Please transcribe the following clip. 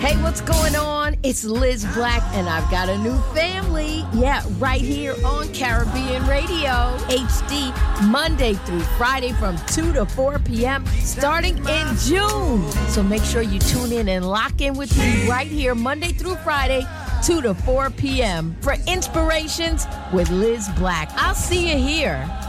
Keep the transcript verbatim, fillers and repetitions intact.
Hey, what's going on? It's Liz Black, and I've got a new family. Yeah, right here on Caribbean Radio, H D, Monday through Friday from two to four p.m., starting in June. So make sure you tune in and lock in with me right here, Monday through Friday, two to four p.m. for Inspirations with Liz Black. I'll see you here.